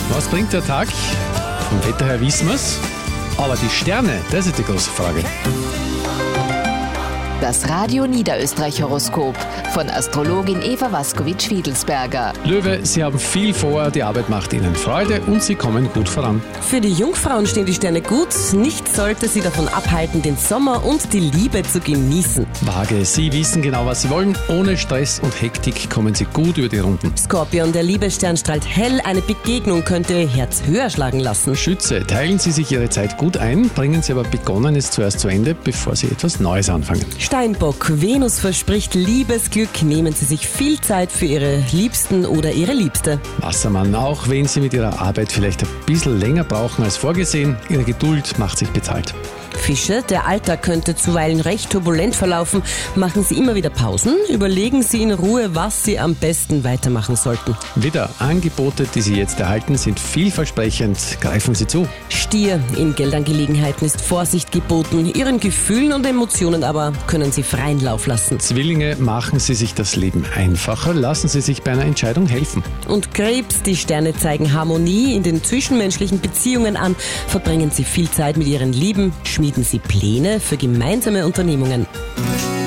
Was bringt der Tag? Vom Wetter her wissen wir es. Aber die Sterne, das ist die große Frage. Das Radio Niederösterreich-Horoskop von Astrologin Eva Waskowitsch-Wiedelsberger. Löwe, Sie haben viel vor, die Arbeit macht Ihnen Freude und Sie kommen gut voran. Für die Jungfrauen stehen die Sterne gut. Nichts sollte Sie davon abhalten, den Sommer und die Liebe zu genießen. Waage, Sie wissen genau, was Sie wollen. Ohne Stress und Hektik kommen Sie gut über die Runden. Skorpion, der Liebesstern strahlt hell. Eine Begegnung könnte Ihr Herz höher schlagen lassen. Schütze, teilen Sie sich Ihre Zeit gut ein, bringen Sie aber Begonnenes zuerst zu Ende, bevor Sie etwas Neues anfangen. Steinbock, Venus verspricht Liebesglück. Nehmen Sie sich viel Zeit für Ihre Liebsten oder Ihre Liebste. Wassermann, auch wenn Sie mit Ihrer Arbeit vielleicht ein bisschen länger brauchen als vorgesehen, Ihre Geduld macht sich bezahlt. Fische, der Alltag könnte zuweilen recht turbulent verlaufen. Machen Sie immer wieder Pausen. Überlegen Sie in Ruhe, was Sie am besten weitermachen sollten. Widder, Angebote, die Sie jetzt erhalten, sind vielversprechend. Greifen Sie zu. Stier, in Geldangelegenheiten ist Vorsicht geboten. Ihren Gefühlen und Emotionen aber können Sie freien Lauf lassen. Zwillinge, machen Sie sich das Leben einfacher. Lassen Sie sich bei einer Entscheidung helfen. Und Krebs, die Sterne zeigen Harmonie in den zwischenmenschlichen Beziehungen an. Verbringen Sie viel Zeit mit Ihren Lieben. Schmieden Sie Pläne für gemeinsame Unternehmungen.